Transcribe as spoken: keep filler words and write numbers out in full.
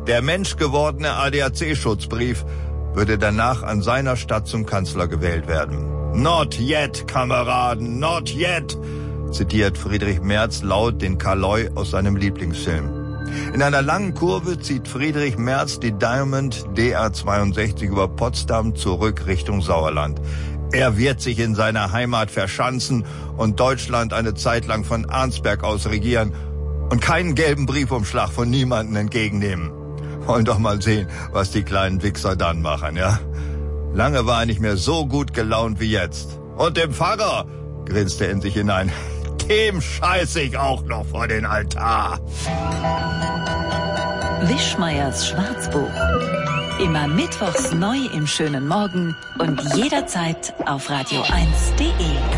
Der menschgewordene A D A C-Schutzbrief würde danach an seiner Stadt zum Kanzler gewählt werden. Not yet, Kameraden, not yet, zitiert Friedrich Merz laut den Kaloi aus seinem Lieblingsfilm. In einer langen Kurve zieht Friedrich Merz die Diamond D R zweiundsechzig über Potsdam zurück Richtung Sauerland. Er wird sich in seiner Heimat verschanzen und Deutschland eine Zeit lang von Arnsberg aus regieren und keinen gelben Briefumschlag von niemandem entgegennehmen. Wollen doch mal sehen, was die kleinen Wichser dann machen, ja? Lange war er nicht mehr so gut gelaunt wie jetzt. Und dem Pfarrer, grinste er in sich hinein, dem scheiße ich auch noch vor den Altar. Wischmeiers Schwarzbuch. Immer mittwochs neu im schönen Morgen und jederzeit auf radio eins punkt de.